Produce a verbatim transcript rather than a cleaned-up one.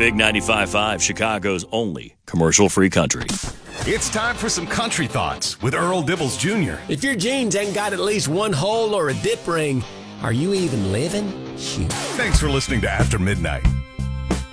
Big ninety-five point five, Chicago's only commercial-free country. It's time for some country thoughts with Earl Dibbles Junior If your jeans ain't got at least one hole or a dip ring, are you even living? Shoot. Thanks for listening to After Midnight.